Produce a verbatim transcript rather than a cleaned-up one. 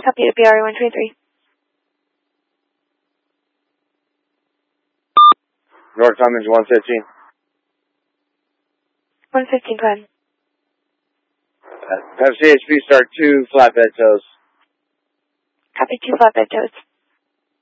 Copy to B R one twenty-three. North Cummins one fifteen. one fifteen, go ahead. Uh, have C H P start two flatbed tows. Copy two flatbed tows.